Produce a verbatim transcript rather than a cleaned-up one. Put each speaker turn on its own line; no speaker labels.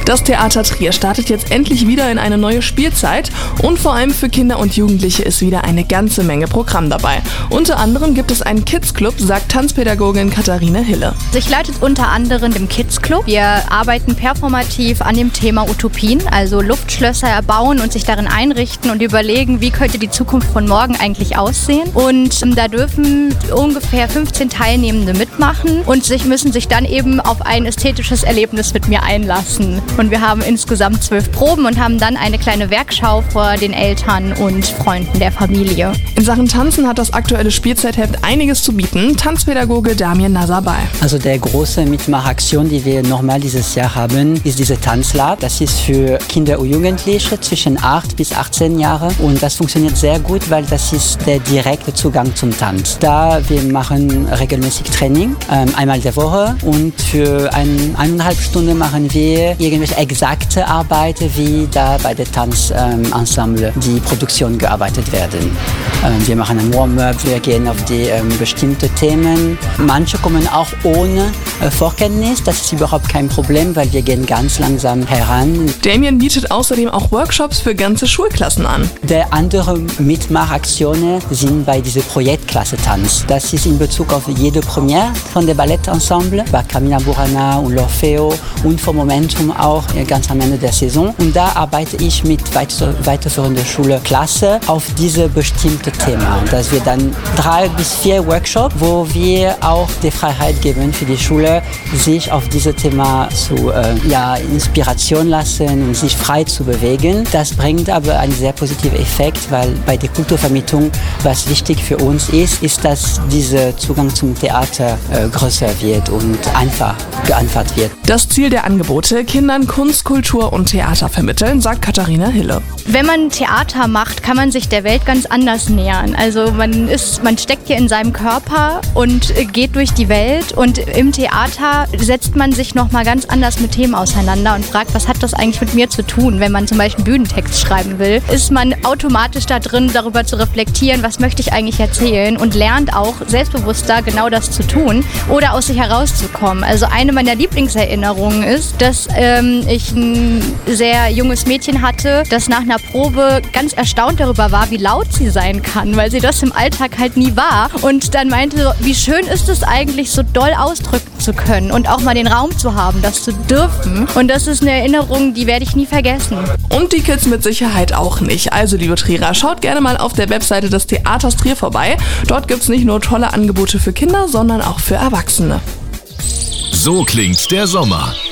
Das Theater Trier startet jetzt endlich wieder in eine neue Spielzeit und vor allem für Kinder und Jugendliche ist wieder eine ganze Menge Programm dabei. Unter anderem gibt es einen Kids-Club, sagt Tanzpädagogin Katharina Hille.
Ich leite unter anderem den Kids-Club. Wir arbeiten performativ an dem Thema Utopien, also Luftschlösser erbauen und sich darin einrichten und überlegen, wie könnte die Zukunft von morgen eigentlich aussehen. Und ähm, da dürfen ungefähr fünfzehn Teilnehmende mitmachen und sich, müssen sich dann eben auf ein ästhetisches Erlebnis mit mir einlassen. Und wir haben insgesamt zwölf Proben und haben dann eine kleine Werkschau vor den Eltern und Freunden der Familie.
In Sachen Tanzen hat das aktuelle Spielzeitheft einiges zu bieten. Tanzpädagoge Damien Nazarbay.
Also der große Mitmachaktion, die wir nochmal dieses Jahr haben, ist diese Tanzlab. Das ist für Kinder und Jugendliche zwischen acht bis achtzehn Jahre und das funktioniert sehr gut, weil das ist der direkte Zugang zum Tanz. Da wir machen regelmäßig Training, ähm, einmal der Woche und für ein, eineinhalb Stunden machen wir irgendwelche exakte Arbeit, wie da bei der Tanzensemble ähm, die Produktion gearbeitet werden. Ähm, wir machen ein Warm-up, wir gehen auf die ähm, bestimmte Themen. Manche kommen auch ohne äh, Vorkenntnis, das ist überhaupt kein Problem, weil wir gehen ganz langsam heran.
Damien bietet außerdem auch Workshops für ganze Schulklassen an.
Der andere Mitmachaktionen sind bei dieser Projektklasse Tanz. Das ist in Bezug auf jede Premiere von der Ballettensemble, bei Carmina Burana und l'Orfeo und vom Momentum auch ganz am Ende der Saison. Und da arbeite ich mit weiterführender Schulklasse auf diese bestimmte Thema. Dass wir dann drei bis vier Workshops, wo wir auch die Freiheit geben für die Schule, sich auf dieses Thema zu äh, ja, Inspiration lassen und sich frei zu bewegen. Das bringt aber einen sehr positiven Effekt, weil bei der Kulturvermittlung, was wichtig für uns ist, ist, dass dieser Zugang zum Theater äh, größer wird und einfach geantwortet wird.
Das Ziel der Angebote, Kindern Kunst, Kultur und Theater vermitteln, sagt Katharina Hille.
Wenn man Theater macht, kann man sich der Welt ganz anders nähern. Also man ist, man steckt hier in seinem Körper und geht durch die Welt und im Theater setzt man sich nochmal ganz anders mit Themen auseinander und fragt, was hat das eigentlich mit mir zu tun? Wenn man zum Beispiel einen Bühnentext schreiben will, ist man automatisch da drin, darüber zu reflektieren, was möchte ich eigentlich erzählen und lernt auch selbstbewusster genau das zu tun oder aus sich herauszukommen. Also eine meiner Lieblingserinnerungen ist, dass ähm, ich ein sehr junges Mädchen hatte, das nach einer Probe ganz erstaunt darüber war, wie laut sie sein kann, weil sie das im Alltag halt nie war und dann meinte, wie schön ist es eigentlich, so doll ausdrücken zu können und auch mal den Raum zu haben, das zu dürfen. Und das ist eine Erinnerung, die werde ich nie vergessen.
Und die Kids mit Sicherheit auch nicht. Also liebe Trierer, schaut gerne mal auf der Webseite des Theaters Trier vorbei. Dort gibt es nicht nur tolle Angebote für Kinder, sondern auch für Erwachsene.
So klingt der Sommer.